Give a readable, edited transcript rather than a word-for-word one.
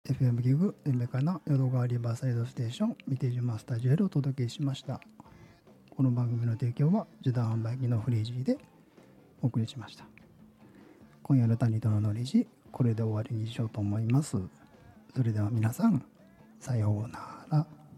FM ギグエメカな淀川リバーサイドステーション三手島スタジオへお届けしました。この番組の提供は受談販売機のフリージーでお送りしました。今夜の谷とののりじ、これで終わりにしようと思います。それでは皆さん、さようなら。